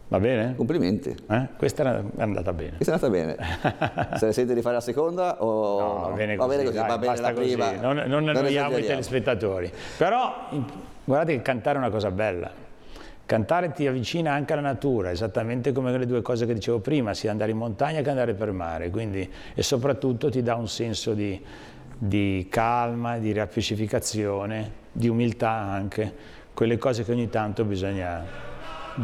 Va bene? Complimenti. Questa è andata bene. Questa è andata bene. Se ne sente di fare la seconda o No, va bene così, dai, va bene basta la prima. così. Non annoiamo i esageriamo. telespettatori. Però guardate che cantare è una cosa bella. Cantare ti avvicina anche alla natura, esattamente come le due cose che dicevo prima, sia andare in montagna che andare per mare, quindi, e soprattutto ti dà un senso di calma, di riappacificazione, di umiltà anche, quelle cose che ogni tanto bisogna